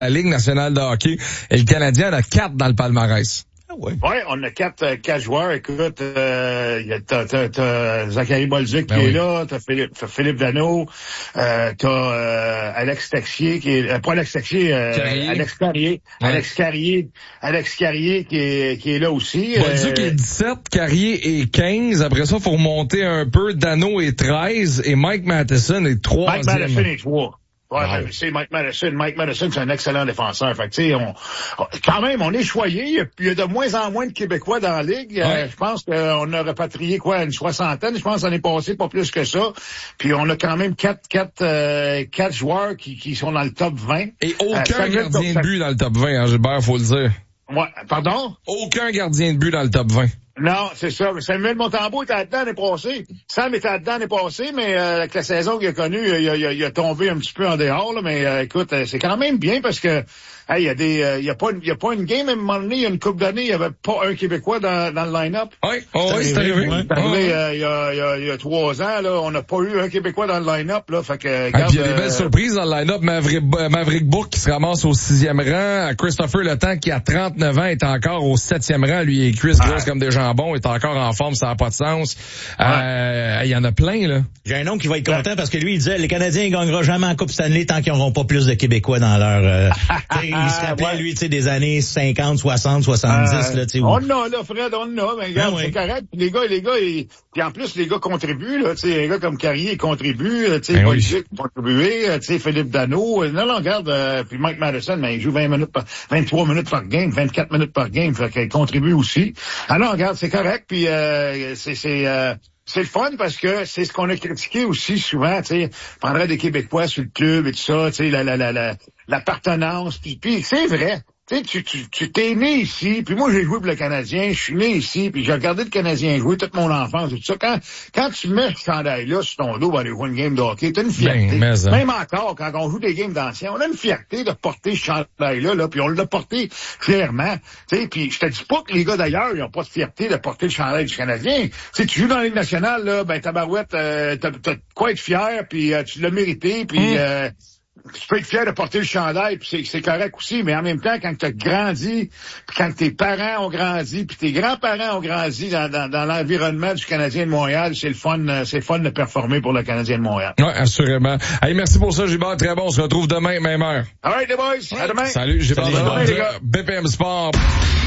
la Ligue nationale de hockey. Et le Canadien en a 4 dans le palmarès. Ouais, on a quatre joueurs. Écoute, t'as Zachary Bolduc qui est là, t'as Philippe Danault, t'as Alex Texier qui est pas Alex Texier, Alex Carrier. Ouais. Alex Carrier qui est là aussi. Bolduc est 17, Carrier est 15. Après ça, faut remonter un peu. Danault est 13 et Mike Matheson est 3e. Mike Matheson est 3. Ouais, wow. C'est Mike Matheson, c'est un excellent défenseur. Fait que, tu sais, quand même, on est choyé. Il y a de moins en moins de Québécois dans la Ligue. Ouais. Je pense qu'on a repatrié, une 60aine. Je pense qu'on est passé pas plus que ça. Puis on a quand même quatre joueurs qui sont dans le top 20. Et aucun gardien de but dans le top 20, hein, Gilbert, faut le dire. Ouais, pardon? Aucun gardien de but dans le top 20. Non, c'est ça. Samuel Montembeault était là-dedans l'année passée. Sam était là-dedans l'année passée, mais avec la saison qu'il a connue, il a tombé un petit peu en dehors. Là, mais écoute, c'est quand même bien parce que il y a pas une game à un moment donné, il y a une couple d'années, il y avait pas un Québécois dans le line-up. Oui, c'est arrivé. C'est arrivé il y a 3 ans, là, on n'a pas eu un Québécois dans le line-up, là. Fait que puis il y a des belles surprises dans le line-up. Maverick Bourque qui se ramasse au 6e rang, Christopher Letang qui à 39 ans est encore au 7e rang, lui et Chris Gross comme des jambons, est encore en forme, ça n'a pas de sens. Il y en a plein, là. J'ai un oncle qui va être content parce que lui, il disait, les Canadiens, ils gagneront jamais en Coupe Stanley tant qu'ils n'auront pas plus de Québécois dans leur, il se rappelait, lui, tu sais, des années 50, 60, 70, là, tu sais. On a, là, Fred, on a, mais regarde, c'est correct. Les gars, puis en plus, les gars contribuent, là, tu sais, les gars comme Carrier, ils contribuent, tu sais, Bolduc, contribuent, tu sais, Philippe Danault, non, regarde, puis Mike Matheson, mais il joue 23 minutes par game, 24 minutes par game, fait qu'il contribue aussi. Alors, regarde, c'est correct, puis c'est le fun parce que c'est ce qu'on a critiqué aussi souvent, tu sais, prendrait des Québécois sur le club et tout ça, tu sais, l'appartenance, puis c'est vrai. Tu sais, tu t'es né ici, puis moi j'ai joué pour le Canadien, je suis né ici, puis j'ai regardé le Canadien jouer toute mon enfance et tout ça. Quand tu mets ce chandail-là sur ton dos pour aller jouer une game de hockey, t'as une fierté. Même encore, quand on joue des games d'anciens, on a une fierté de porter ce chandail-là, là, puis on l'a porté fièrement. Tu sais, puis je te dis pas que les gars d'ailleurs, ils ont pas de fierté de porter le chandail du Canadien. Tu sais, tu joues dans la Ligue nationale, là, ben tabarouette, t'as de quoi être fier, puis tu l'as mérité, puis tu peux être fier de porter le chandail, puis c'est correct aussi, mais en même temps, quand tu as grandi, puis quand tes parents ont grandi, puis tes grands-parents ont grandi dans l'environnement du Canadien de Montréal, c'est le fun de performer pour le Canadien de Montréal. Oui, assurément. Hey, merci pour ça, Gilbert. Très bon. On se retrouve demain, même heure. All right, les boys. À demain. Salut, Gilbert. BPM Sport.